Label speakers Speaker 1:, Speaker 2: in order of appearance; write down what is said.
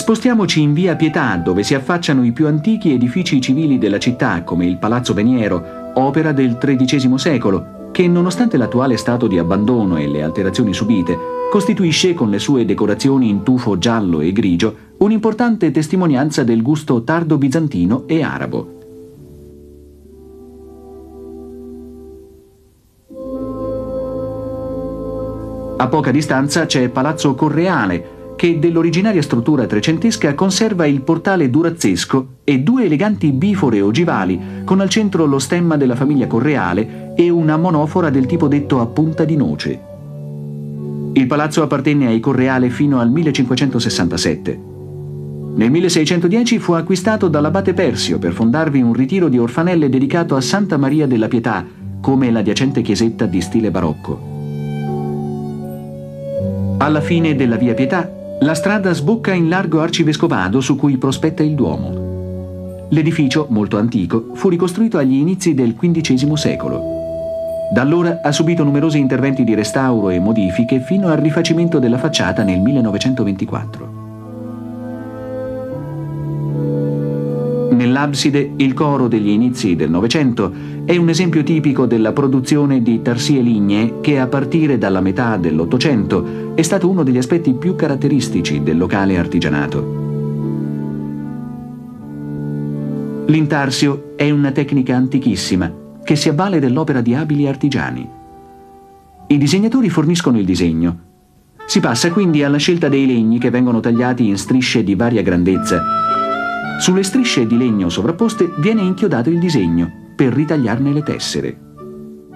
Speaker 1: Spostiamoci in via Pietà, dove si affacciano i più antichi edifici civili della città, come il Palazzo Veniero, opera del XIII secolo, che nonostante l'attuale stato di abbandono e le alterazioni subite, costituisce, con le sue decorazioni in tufo giallo e grigio, un'importante testimonianza del gusto tardo bizantino e arabo. A poca distanza c'è Palazzo Correale, che dell'originaria struttura trecentesca conserva il portale durazzesco e due eleganti bifore ogivali, con al centro lo stemma della famiglia Correale e una monofora del tipo detto a punta di noce. Il palazzo appartenne ai Correale fino al 1567. Nel 1610 fu acquistato dall'abate Persio per fondarvi un ritiro di orfanelle dedicato a Santa Maria della Pietà, come l'adiacente chiesetta di stile barocco. Alla fine della via Pietà, la strada sbocca in largo arcivescovado su cui prospetta il Duomo. L'edificio, molto antico, fu ricostruito agli inizi del XV secolo. Da allora ha subito numerosi interventi di restauro e modifiche fino al rifacimento della facciata nel 1924. Nell'abside, il coro degli inizi del Novecento è un esempio tipico della produzione di tarsie lignee che, a partire dalla metà dell'Ottocento, è stato uno degli aspetti più caratteristici del locale artigianato. L'intarsio è una tecnica antichissima che si avvale dell'opera di abili artigiani. I disegnatori forniscono il disegno. Si passa quindi alla scelta dei legni che vengono tagliati in strisce di varia grandezza. Sulle strisce di legno sovrapposte viene inchiodato il disegno per ritagliarne le tessere.